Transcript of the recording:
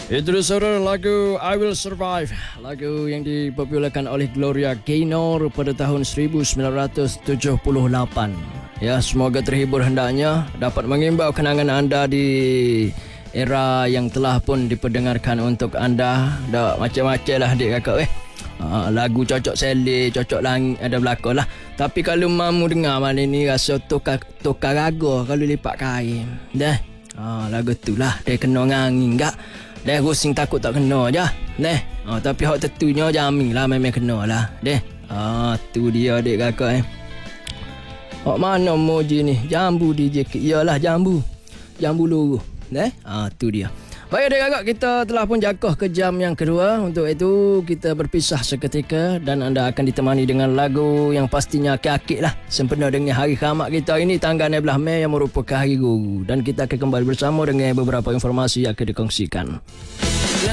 Itu dia saudara, lagu I Will Survive, lagu yang dipopularkan oleh Gloria Gaynor pada tahun 1978. Ya, semoga terhibur hendaknya, dapat mengimbau kenangan anda di era yang telah pun diperdengarkan untuk anda. Dah macam-macam lah adik kakak lagu cocok sele, cocok langit ada belakang lah. Tapi kalau mamu dengar malam ni rasa tukar raga kalau lipat kain. Dah. Lagu tu lah dia kena angin enggak. Dah rusing takut tak kena je. Tapi hak tentunya jamin lah memang kena lah. Tu dia adik kakak Hak mana emoji ni? Jambu DJ. Iyalah jambu. Jambu luruh. Tu dia. Baik adik kakak, kita telah pun jangkau ke jam yang kedua. Untuk itu kita berpisah seketika dan anda akan ditemani dengan lagu yang pastinya akik-akik lah, sempena dengan hari khamak kita ini tanggal 16 Mei yang merupakan hari guru. Dan kita akan kembali bersama dengan beberapa informasi yang akan dikongsikan.